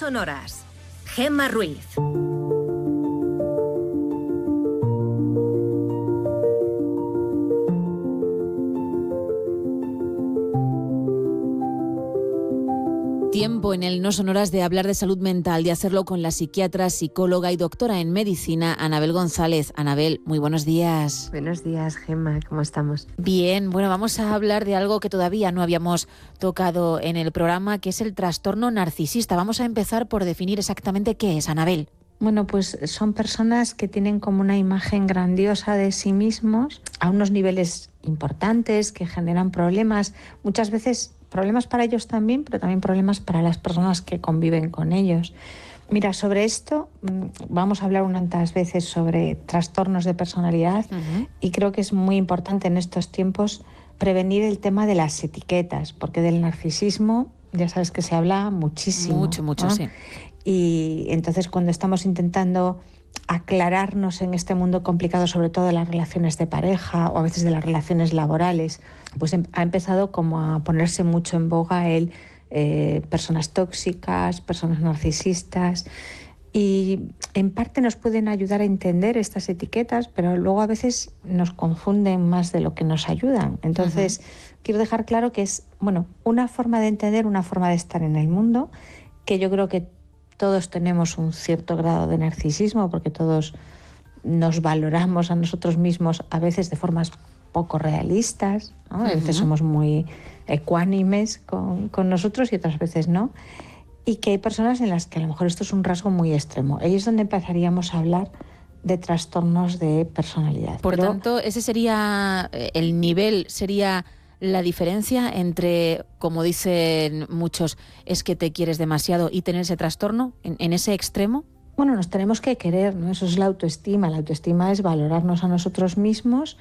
sonoras. Gemma Ruiz. Tiempo en el No Sonoras de hablar de salud mental, de hacerlo con la psiquiatra, psicóloga y doctora en medicina, Anabel González. Anabel, muy buenos días. Buenos días, Gemma, ¿cómo estamos? Bien, bueno, vamos a hablar de algo que todavía no habíamos tocado en el programa, que es el trastorno narcisista. Vamos a empezar por definir exactamente qué es, Anabel. Bueno, pues son personas que tienen como una imagen grandiosa de sí mismos a unos niveles importantes que generan problemas, muchas veces problemas para ellos también, pero también problemas para las personas que conviven con ellos. Mira, sobre esto vamos a hablar unas veces sobre trastornos de personalidad y creo que es muy importante en estos tiempos prevenir el tema de las etiquetas, porque del narcisismo ya sabes que se habla muchísimo. Mucho, ¿no? Sí. Y entonces cuando estamos intentando aclararnos en este mundo complicado, sobre todo de las relaciones de pareja o a veces de las relaciones laborales, pues ha empezado como a ponerse mucho en boga personas tóxicas, personas narcisistas, y en parte nos pueden ayudar a entender estas etiquetas, pero luego a veces nos confunden más de lo que nos ayudan. Entonces, quiero dejar claro que es, una forma de entender, una forma de estar en el mundo, que yo creo que todos tenemos un cierto grado de narcisismo, porque todos nos valoramos a nosotros mismos a veces de formas poco realistas, ¿no? A veces somos muy ecuánimes con nosotros y otras veces no. Y que hay personas en las que a lo mejor esto es un rasgo muy extremo. Ahí es donde empezaríamos a hablar de trastornos de personalidad. Por tanto, ese sería el nivel, sería la diferencia entre, como dicen muchos, es que te quieres demasiado y tener ese trastorno en ese extremo. Bueno, nos tenemos que querer, ¿no? Eso es la autoestima. La autoestima es valorarnos a nosotros mismos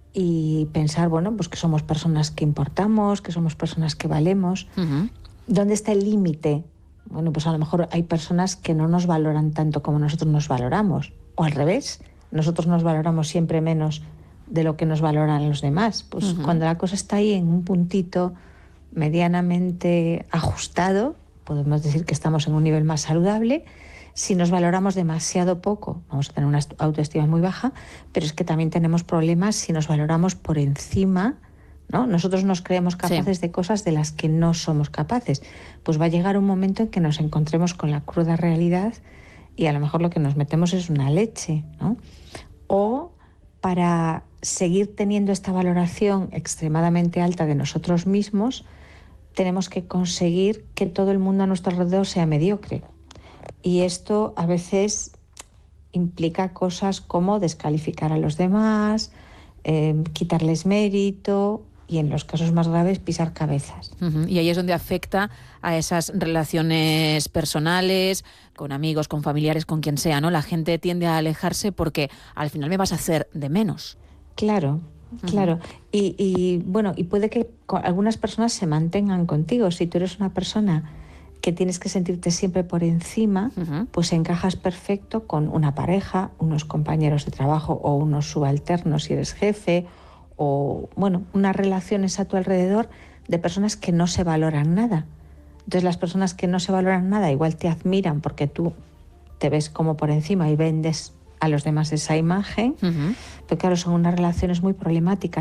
y pensar, pues que somos personas que importamos, que somos personas que valemos. ¿Dónde está el límite? Bueno, pues a lo mejor hay personas que no nos valoran tanto como nosotros nos valoramos. O al revés, nosotros nos valoramos siempre menos de lo que nos valoran los demás. Pues cuando la cosa está ahí en un puntito medianamente ajustado, podemos decir que estamos en un nivel más saludable. Si nos valoramos demasiado poco, vamos a tener una autoestima muy baja, pero es que también tenemos problemas si nos valoramos por encima, ¿no? Nosotros nos creemos capaces de cosas de las que no somos capaces. Pues va a llegar un momento en que nos encontremos con la cruda realidad y a lo mejor lo que nos metemos es una leche, ¿no? O para seguir teniendo esta valoración extremadamente alta de nosotros mismos, tenemos que conseguir que todo el mundo a nuestro alrededor sea mediocre. Y esto a veces implica cosas como descalificar a los demás, quitarles mérito y en los casos más graves pisar cabezas. Y ahí es donde afecta a esas relaciones personales, con amigos, con familiares, con quien sea, ¿no? La gente tiende a alejarse porque al final me vas a hacer de menos. Claro. Y puede que algunas personas se mantengan contigo. Si tú eres una persona que tienes que sentirte siempre por encima, pues encajas perfecto con una pareja, unos compañeros de trabajo o unos subalternos si eres jefe, o unas relaciones a tu alrededor de personas que no se valoran nada. Entonces las personas que no se valoran nada igual te admiran porque tú te ves como por encima y vendes a los demás esa imagen, pero claro, son unas relaciones muy problemáticas.